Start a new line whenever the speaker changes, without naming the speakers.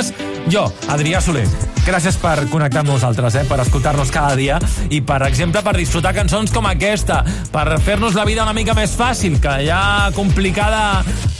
programes. Jo, Adrià Soler. Gràcies per connectar amb nosaltres, per escoltar-nos cada dia i, per exemple, per disfrutar cançons com aquesta, per fer-nos la vida una mica més fàcil, que ja complicada